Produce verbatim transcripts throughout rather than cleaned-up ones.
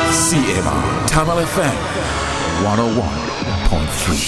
C M R Tamil F M one oh one point three.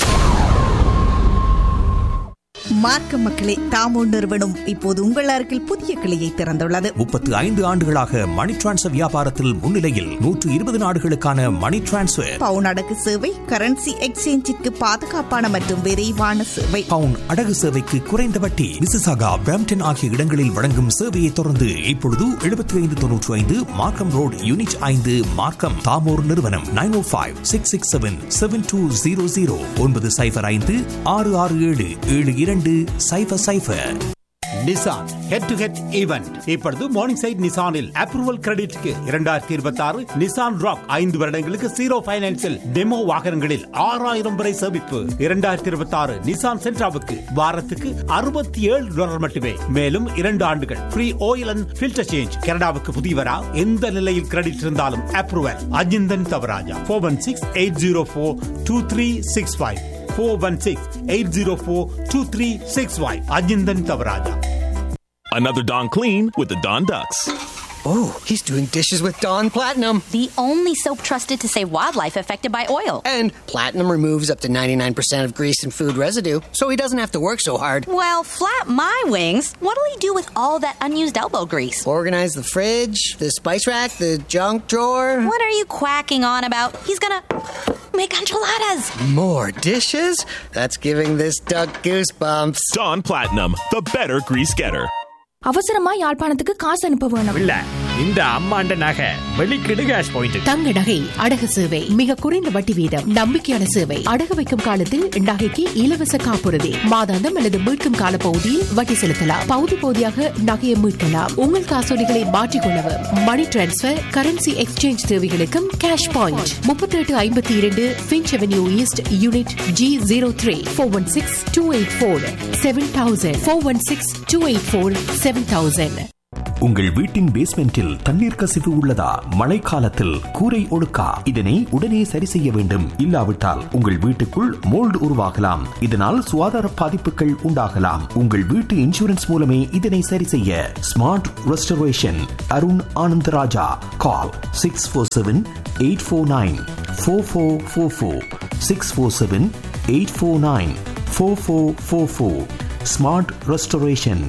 மார்க்க மக்களே, தாமோ நிறுவனம் இப்போது உங்கள் அருகில் புதிய கிளையை திறந்துள்ளது. முப்பத்து ஐந்து ஆண்டுகளாக மணி டிரான்ஸ்ஃபர் வியாபாரத்தில் முன்னிலையில் நூற்று இருபது நாடுகளுக்கான மணி டிரான்ஸ்ஃபர், பவுன் அடகு சேவை, கரன்சி எக்ஸ்சேஞ்சிற்கு பாதுகாப்பான மற்றும் விரைவான சேவை, பவுன் அடகு சேவைக்கு குறைந்த வட்டி, மிசிசாகா, பிரம்டன் ஆகிய இடங்களில் வழங்கும் சேவையை தொடர்ந்து இப்பொழுது எழுபத்தி ஐந்து தொன்னூற்றி ஐந்து மார்க்கம் ரோட், யூனிட் ஐந்து, மார்க்கம். தாமோர் நிறுவனம் நைன் ஓ five six six seven seven two zero zero ஒன்பது சைபர் ஐந்து ஆறு ஆறு ஏழு ஏழு இரண்டு சைபர் சைபர். Nissan head to head event இப்பொழுது மார்னிங் சைட் நிசானில் அப்ரூவல் கிரெடிட்க்கு இரண்டாயிரத்தி இருபத்தி ஆறு நிசான் ராக் ஐந்து வருடங்களுக்கு ஜீரோ பைனான்சில் டெமோ வாகனங்களில் ஆறாயிரம் வரை சேமிப்பு. இரண்டாயிரத்தி இருபத்தி ஆறு நிசான் சென்ட்ராவுக்கு வாரத்துக்கு அறுபத்தி ஏழு டாலர் மட்டுமே. மேலும் இரண்டு ஆண்டுகள் free oil and filter change. கனடாவுக்கு புதியவரா, எந்த நிலையில் கிரெடிட் இருந்தாலும் approval. Ajinthan Thavaraja four one six eight zero four two three six five four one six eight zero four two three six five. Ajindan Tavaraja. Another Dawn Clean with the Dawn Ducks. Oh, he's doing dishes with Dawn Platinum. The only soap trusted to save wildlife affected by oil. And Platinum removes up to ninety-nine percent of grease and food residue, so he doesn't have to work so hard. Well, flap my wings. What'll he do with all that unused elbow grease? Organize the fridge, the spice rack, the junk drawer. What are you quacking on about? He's gonna make enchiladas. More dishes? That's giving this duck goosebumps. Dawn Platinum, the better grease getter. அவசரமா யாழ்ப்பாணத்துக்கு காசு அனுப்ப வேணும். இல்ல, இந்த அம்மாண்ட நகை வெளிக்கிடு cash point. தங்க நகை அடகு சேவை மிக குறைந்த வட்டி வீதம், நம்பிக்கையான சேவை. அடகு வைக்கும் காலத்தில் நகைக்கு இலவச காப்புறுதி, மாதாந்தம் அல்லது மீட்கும் கால பகுதியில் வட்டி செலுத்தலாம். பகுதி பகுதியாக நகையை மீட்கலாம். உங்கள் காசோலைகளை மாற்றிக்கொள்ளவும், மணி டிரான்ஸ்பர், கரன்சி எக்ஸ்சேஞ்ச் தேவைகளுக்கும் கேஷ் பாயிண்ட். முப்பத்தி எட்டு ஐம்பத்தி இரண்டு pinch avenue east, unit G zero three four one six two eight four seven thousand four one six two eight four seven thousand. உங்கள் வீட்டின் பேஸ்மெண்டில் தண்ணீர் கசிவு உள்ளதா? மழைக்காலத்தில் கூரை ஒழுக்கா? இதனை உடனே சரி செய்ய வேண்டும். இல்லாவிட்டால் உங்கள் வீட்டுக்குள் மோல்டு உருவாகலாம். இதனால் சுகாதார பாதிப்புகள் உண்டாகலாம். உங்கள் வீட்டு இன்சூரன்ஸ் மூலமே இதனை சரி செய்ய. Smart restoration, Arun Anandaraja. கால் six four seven eight four nine four four four four six four seven eight four nine four four four four. Smart restoration.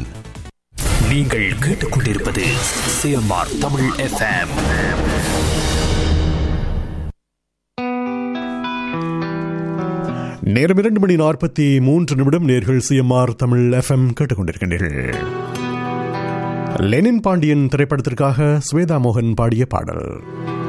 நீங்கள் கேட்டுக்கொண்டிருப்பது C M R Tamil F M. நேரம் இரண்டு மணி நாற்பத்தி மூன்று நிமிடம். நேர்கள் C M R Tamil F M கேட்டுக்கொண்டிருக்கின்றீர்கள். Lenin Pandian திரைப்படத்திற்காக ஸ்வேதா மோகன் பாடிய பாடல்.